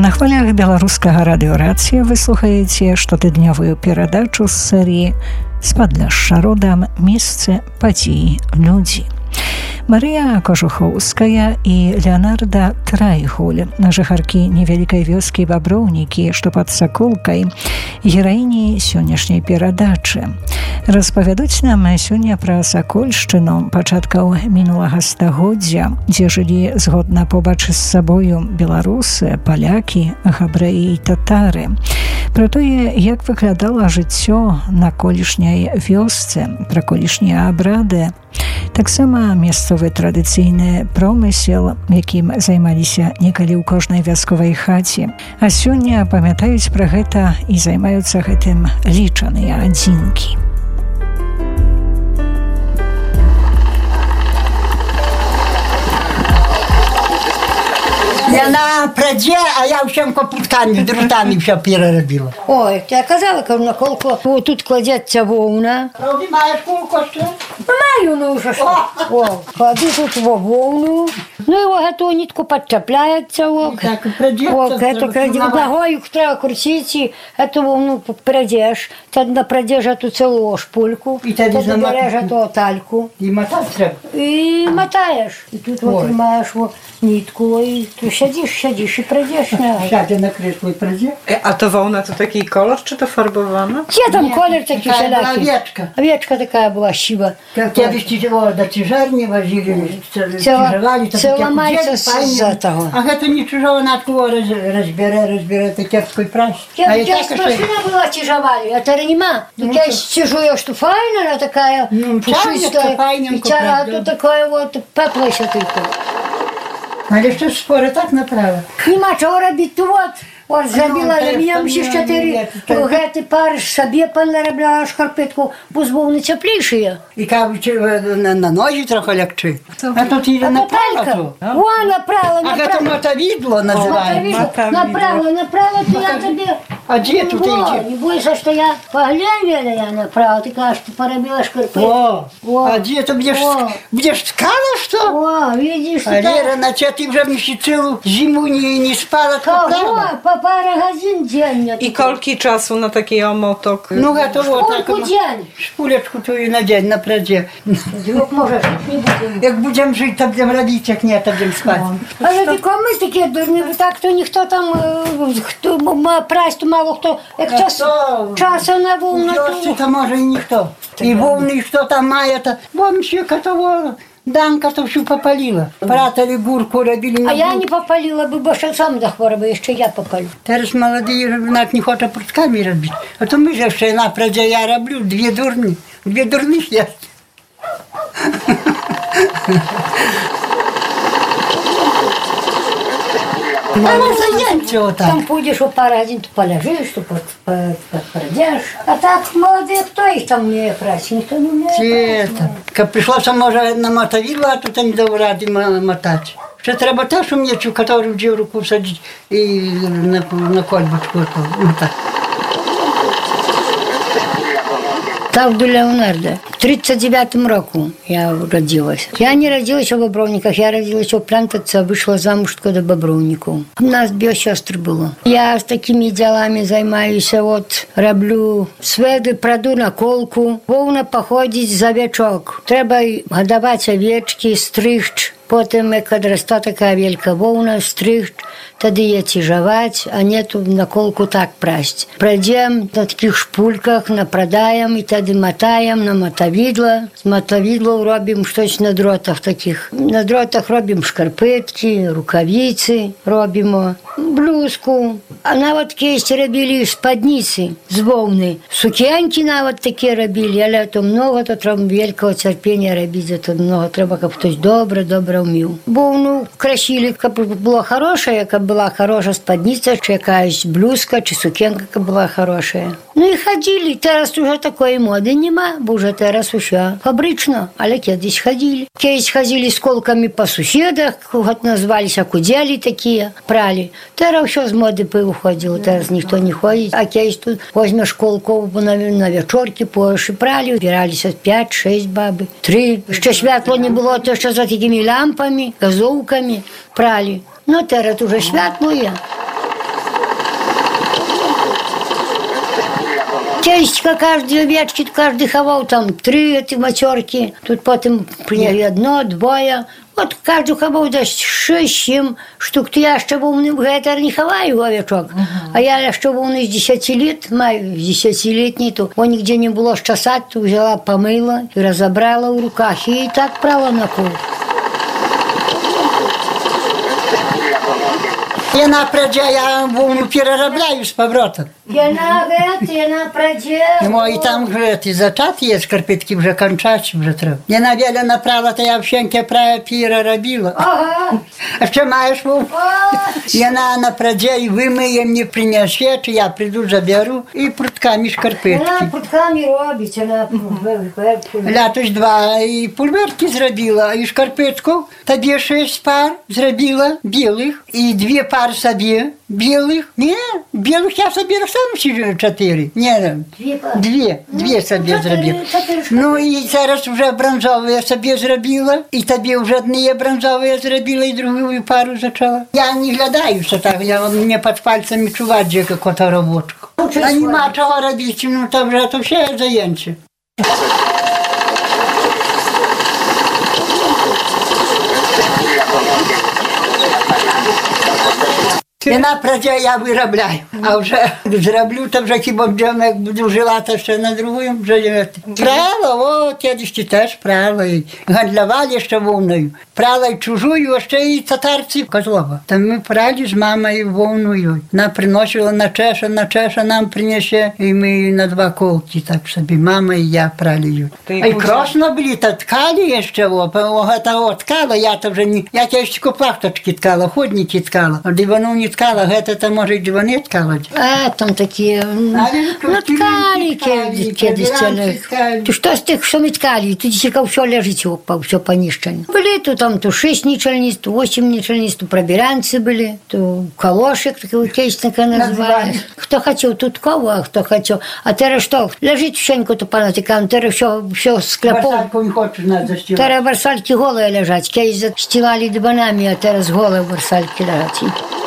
На хвалях беларускага радыёрацыя вы слухаеце штотыднёвую перадачу з серыі «З падляшша родам. Месцы, падзеі, людзі». Марыя Кожухоўская і Леонарда Трайгуль, жыхаркі невялікай вёскі Баброўнікі, што пад Саколкай, гераіні сённяшняй перадачы. Распавядуць нам сёння пра Сакольшчыну пачаткаў мінулага стагоддзя, дзе жылі згодна побач з сабою беларусы, палякі, габрэі і татары. Пра тое, як выглядала жыццё на колішняй вёсцы, пра колішнія абрады, таксама месцовы традыцыйны промысел, якім займаліся некалі ў кожнай вясковай хаце. А сёння памятаюць пра гэта і займаюцца гэтым лічаныя адзінкі. Яна прадзе, а я ўсім капуткамі, друтамі ўсё перарабіла. Ой, я казала, кажу, на колку, тут кладецца воўна. Правда, маеш кулку, што? Маю, ну уже що. Кладу тут воўну. Ну і гэту нітку падчапляецца. Так, прадзецца. Эту ногою треба крутіць, эту воўну прадзеш. Тады напрадзеш эту цэлую шпульку. І тады береш эту тальку. І матаць трэба. І матаеш. І тут вот маєш нітку, і tu siedzisz i pradziesz. Siadzie na kryszku i pradzie. A to wołna to taki kolor, czy to farbowana? Gdzie tam kolor taki wszelaki? Owieczka. Owieczka taka była siwa. Kiedyś ci do ciżarni wozili, ciżowali, to cała majca za tego. A to nie ciżowo na tło rozbiera to kiepsko i praś. Kiedyś maszyna była ciżowali, a teraz nie ma. Kiedyś ciżujesz tu fajna, ale taka puszysta. A tu taka pepła się tylko. Ale jeszcze spory tak naprawdę. Nie ma czego robić tu От зробила для мене ще 4 гэты пар собі наробляла шкарпетку, бо з вовни тепліші. І кажуть, на ножі трохи легче. А тут їде направо. О, направо. А це мотовідло називається. Направо, то я тобі... А де тут йде? Не бойся, що я поглядела я направо, ти кажеш, ти поробила шкарпетку. А де ти будеш ткала, що? О, видиш, а Лера, наче ти вже цілу зиму не спала, по parę godzin dziennie. I kolki czasu na taki omotok? No gotowo tak. Szpulku dzień. Szpuleczku tu i na dzień, na pradzie. Możesz, nie będziemy. Jak będziemy żyć, to będziemy robić, jak nie, to będziemy spać. Ale tylko my takie durne, tak to nikt tam praść, to mało kto, jak czasu na wolno. To może i nikt. I wolny, i kto tam ma, to bo mi się katowało. Данка то всю попалила. Пратали гурку, робили. А я не попалила бы, бо ще сам захворів, бо ще я попалю. Зараз молоді навіть не хочуть прутками робити. А то ми же ще на праді я роблю, дві дурних є. Там пойдешь у пару один, то полежишь, то продешь. А так молодые, кто их там умеет прать? Никто не умеет. Как пришлося, може, на мотовідло, а то там не дав ради мотати. Ще треба теж уміти, який в руку садить і на кольбочку мотати. Так до Леонарда. В 1939 року я родилась. Я не родилась в Бобровниках, я родилась в Плантаце, вышла замуж до Бобровников. У нас 2 сестры было. Я с такими делами займаюсь, вот, роблю сведы, праду на колку, вовна походить за овечок. Треба годовать овечки, стричь. Потім, як одросте така велика вовна, стригть, тоді її тяжовать, а нету на колку так прасть. Пройдем на таких шпульках, напродаем, і тоді мотаем на мотовідло. З мотовідло робимо щось на дротах таких. На дротах робимо шкарпетки, рукавиці робимо, блузку. А навіть кейсь робили спадниці з вовни. Сукенки навіть такі робили, але то много, то треба великого терпіння робити, то много треба, як хтось добре вмів. Вовну красили, як була хороша спадниця, чи якась блузка, чи сукенка, яка була хороша. Ну і ходили. Зараз уже такої моди нема, бо вже зараз усе фабрично, але кедись ходили. Кедись ходили з колками по сусідах, називалися кудели такі, прали. Зараз все з моди повиходило, зараз ніхто не ходить. А кедись тут возьмеш колку на вечорки, прали, збиралися 5-6 баби, 3. Ще світло не було, то ще за такими лампами, газовками прали. Ну, teraz уже światło jest. Cięśćka każdy owieczki, każdy chował tam 3 te maciorki. Тут потім прийняли 1, 2. От każdy chował dość 6, 7 sztuk. To ja jeszcze był nie chowaju owieczok. A ja jeszcze był z 10 lat, маю 10-letni, to bo nigdzie nie było szczasać, to wzięła, pomyła i rozebrała w rukach i tak prała na pół. Я на праdzie, ja волну переробляю з powrotem. Ja na pradzie. No i tam вже ті зачаті є, шкарпетки вже кончать, вже треба. Я на веле направила, то я всеньке праве переробила. Ага. А що маєш, Вов? Я на праdzie і вимиє, мені принесе, чи я прийду, заберу і прутками шкарпетки. Вона прутками робить, вона Лятось 2 і пульверки зробила, і шкарпетку. Тобі 6 пар зробила білих, і 2 пари собі білих. Ні, білих я собі сам 4. Ні, 2 собі зробила. Ну і зараз вже бронзові собі зробила, і тобі вже одні бронзові зробила, і другу пару зачала. Я не глядаюся так, мені під пальцями чувати, як ота роботка. А нема чого робити, ну то вже то все зайнче. І на праді я виробляю, а вже зроблю, то вже хіба б як буду жила, то ще на другому вже прала, дідусь теж прала, і гандлювали ще вовною. Прала і чужую, а ще і татарці Козлова. Та ми прали з мамою вовною. Вона приносила на чеша нам принесе, і ми на 2 колки так собі, мама і я прали її. А й красно були, та ткали ще, ткала, я то вже не, я тільки плахточки ткала, ходники ткала, а дивану не ткала, гэта може й дивани ткала. А, там такі, ну ткали кедись. То що з тих, що ми ткали, тут тільки все лежить, все понищено. Були то там то 6 нічельниць, то 8 нічельниць, то пробіранці були, то калошик, такий кейсника називали. Хто хотів тут кого, а хто хотів. А зараз що, лежить всенько то панатикам, зараз все скляпом. Барсальку не хочеш нас застілати. Зараз барсальки голые лежать, кейс застилали диванами, а зараз голые барсальки лежать.